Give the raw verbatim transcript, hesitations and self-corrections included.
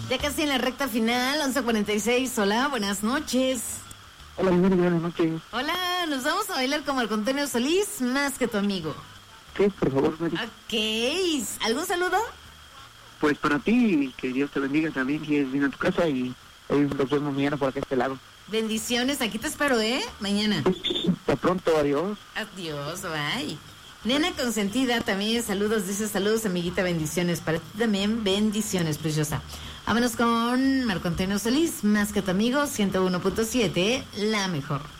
Ya casi en la recta final, once cuarenta y seis. Hola, buenas noches. Hola, muy buenas noches. Hola, nos vamos a bailar como Marco Antonio Solís, más que tu amigo. Sí, por favor, Mary. Ok, ¿algún saludo? Pues para ti, que Dios te bendiga también, que es bien a tu casa y hoy nos vemos mañana por acá a este lado. Bendiciones, aquí te espero, ¿eh? Mañana. Hasta pronto, adiós. Adiós, bye. Nena consentida, también saludos, dice saludos, amiguita, bendiciones. Para ti también, bendiciones, preciosa. Vámonos con Marco Antonio Solís, más que tu amigo, ciento uno punto siete, la mejor.